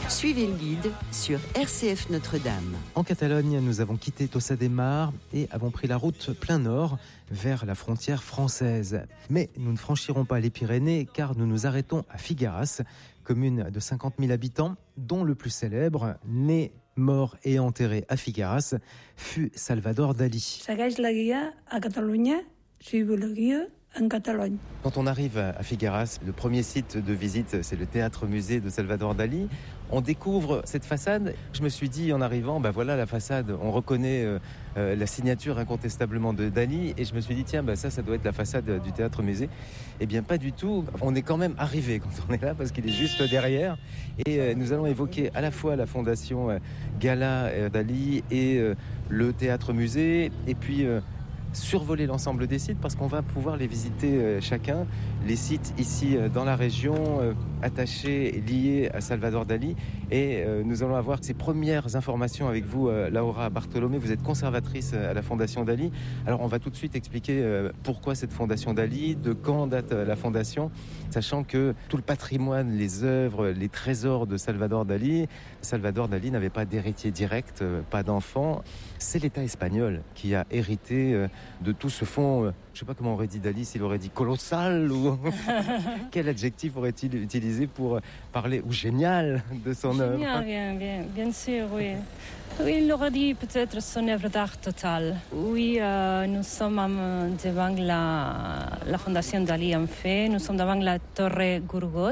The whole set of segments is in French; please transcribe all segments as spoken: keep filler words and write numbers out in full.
Suivez le guide sur R C F Notre-Dame. En Catalogne, nous avons quitté Tossa de Mar et avons pris la route plein nord vers la frontière française. Mais nous ne franchirons pas les Pyrénées car nous nous arrêtons à Figueras, commune de cinquante mille habitants, dont le plus célèbre, né, mort et enterré à Figueras, fut Salvador Dalí. Segueix la guia a Catalunya, suivez la guia en Catalogne. Quand on arrive à Figueras, le premier site de visite, c'est le théâtre-musée de Salvador Dalí. On découvre cette façade. Je me suis dit en arrivant, ben voilà la façade, on reconnaît euh, euh, la signature incontestablement de Dalí. Et je me suis dit, tiens, ben ça, ça doit être la façade du théâtre-musée. Eh bien, pas du tout. On est quand même arrivé quand on est là, parce qu'il est juste derrière. Et euh, nous allons évoquer à la fois la fondation euh, Gala euh, Dalí et euh, le théâtre-musée. Et puis... Euh, survoler l'ensemble des sites parce qu'on va pouvoir les visiter euh, chacun. Les sites ici euh, dans la région euh, attachés et liés à Salvador Dalí. Et euh, nous allons avoir ces premières informations avec vous, euh, Laura Bartolomé. Vous êtes conservatrice à la Fondation Dalí. Alors on va tout de suite expliquer euh, pourquoi cette Fondation Dalí, de quand date euh, la Fondation, sachant que tout le patrimoine, les œuvres, les trésors de Salvador Dalí, Salvador Dalí n'avait pas d'héritier direct, euh, pas d'enfant. C'est l'État espagnol qui a hérité euh, de tout ce fonds, euh, je ne sais pas comment aurait dit Dalí, s'il aurait dit colossal ou quel adjectif aurait-il utilisé pour parler, ou génial, de son œuvre. Génial, bien, bien, bien sûr, oui. Oui, il aurait dit peut-être son œuvre d'art totale. Oui, euh, nous sommes euh, devant la, la Fondation Dalí, en fait. Nous sommes devant la Torre Gurgot,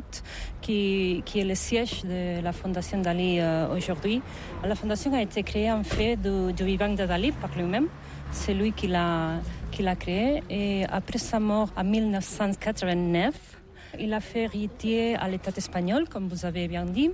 qui, qui est le siège de la Fondation Dalí euh, aujourd'hui. La Fondation a été créée, en fait, du, du vivant de Dalí par lui-même. C'est lui qui l'a, qui l'a créée. Et après sa mort en dix-neuf cent quatre-vingt-neuf, il a fait héritier à l'État espagnol, comme vous avez bien dit.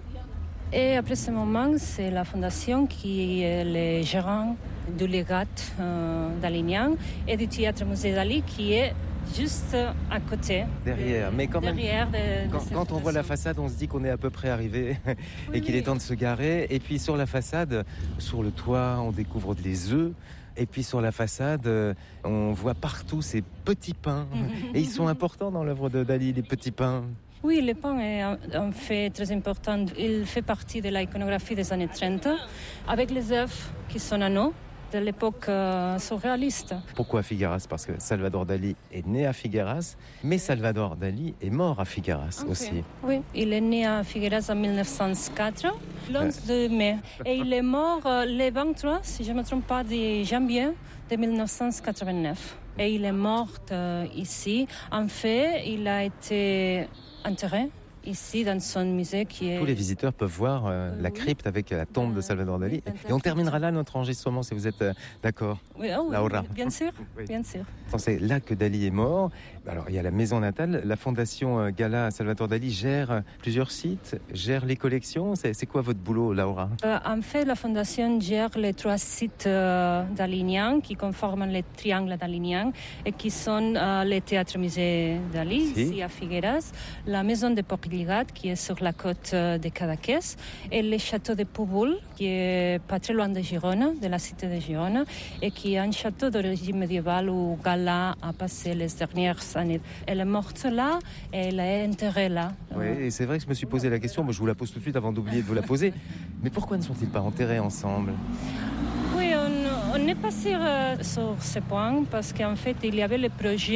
Et après ce moment, c'est la Fondation qui est le gérant du légat euh, dalinien et du théâtre-musée Dalí qui est juste à côté. Derrière, de, mais quand même, derrière de, de quand, quand on voit la façade, on se dit qu'on est à peu près arrivé et oui, qu'il est temps de se garer. Et puis sur la façade, sur le toit, on découvre des œufs. Et puis sur la façade, on voit partout ces petits pins. Et ils sont importants dans l'œuvre de Dalí, les petits pins. Oui, le pain est un fait très important. Il fait partie de l'iconographie des années trente, avec les œufs qui sont à nous, de l'époque euh, surréaliste. Pourquoi Figueras ? Parce que Salvador Dalí est né à Figueras, mais Salvador Dalí est mort à Figueras okay. aussi. Oui, il est né à Figueras en dix-neuf cent quatre, le onze de mai. Et il est mort euh, le vingt-trois, si je ne me trompe pas, de janvier de dix-neuf cent quatre-vingt-neuf. Et il est mort euh, ici. En fait, il a été enterré ici dans son musée qui est... Tous les visiteurs peuvent voir euh, la crypte avec la tombe de Salvador Dalí. Et on terminera là notre enregistrement si vous êtes euh, d'accord. Oui, oh, Laura. Bien sûr, oui. bien sûr. C'est là que Dalí est mort. Alors il y a la maison natale. La fondation euh, Gala Salvador Dalí gère euh, plusieurs sites, gère les collections. C'est, c'est quoi votre boulot, Laura ? euh, En fait, la fondation gère les trois sites euh, daliniens qui conforment les triangles daliniens et qui sont euh, les théâtres-musées Dalí, si. ici à Figueras, la maison de Port Lligat, qui est sur la côte de Cadaqués, et le château de Púbol, qui est pas très loin de Girona, de la cité de Girona, et qui est un château d'origine médiévale où Gala a passé les dernières années. Elle est morte là et elle est enterrée là. Oui, et c'est vrai que je me suis posé la question, moi je vous la pose tout de suite avant d'oublier de vous la poser, mais pourquoi ne sont-ils pas enterrés ensemble ? Oui, on n'est pas sûr euh, sur ce point, parce qu'en fait, il y avait le projet